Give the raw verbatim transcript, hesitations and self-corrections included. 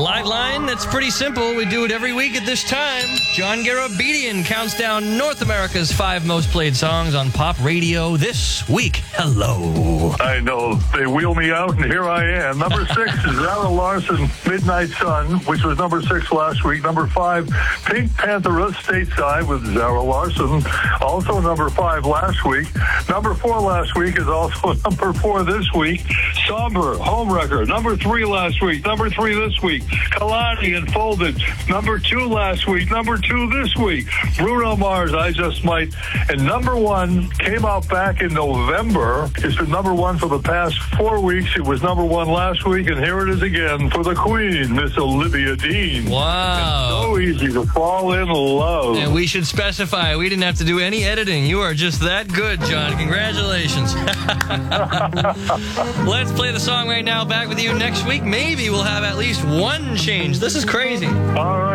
Live line, that's pretty simple. We do it every week at this time. John Garabedian counts down North America's five most played songs on pop radio this week. Hello. I know. They wheel me out, and here I am. Number six is Zara Larsson, Midnight Sun, which was number six last week. Number five, Pink Panthera, Stateside with Zara Larsson, also number five last week. Number four last week is also number four this week. Somber, Home Wrecker, number three last week. Number three this week. Kalani and Folded, number two last week. Number two this week. Bruno Mars, I Just Might. And number one came out back in November. It's been number one for the past four weeks. It was number one last week, and here it is again for the Queen, Miss Olivia Dean. Wow. It's so easy to fall in love. And we should specify, we didn't have to do any editing. You are just that good, John. Congratulations. Let's play the song right now. Back with you next week. Maybe we'll have at least one change. This is crazy. All right.